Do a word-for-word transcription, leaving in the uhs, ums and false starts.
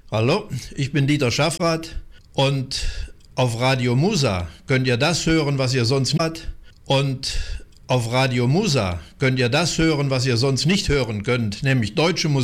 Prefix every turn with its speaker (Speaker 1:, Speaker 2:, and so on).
Speaker 1: Hallo, ich bin Dieter Schaffrath und auf Radio Musa könnt ihr das hören, was ihr sonst nicht habt. Und auf Radio Musa könnt ihr das hören, was ihr sonst nicht hören könnt, nämlich deutsche Musik.